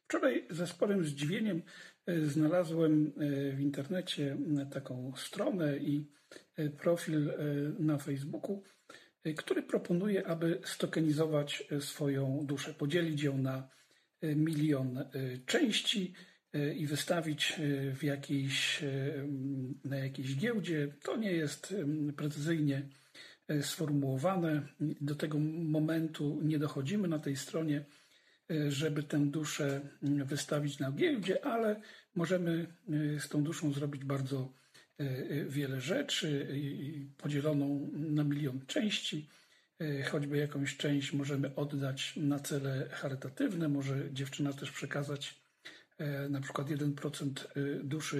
Wczoraj ze sporym zdziwieniem znalazłem w internecie taką stronę i profil na Facebooku, który proponuje, aby stokenizować swoją duszę, podzielić ją na 1 000 000 części i wystawić na jakiejś giełdzie. To nie jest precyzyjnie sformułowane. Do tego momentu nie dochodzimy na tej stronie, żeby tę duszę wystawić na giełdzie, ale możemy z tą duszą zrobić bardzo wiele rzeczy, podzieloną na 1 000 000 części. Choćby jakąś część możemy oddać na cele charytatywne, może dziewczyna też przekazać na przykład 1% duszy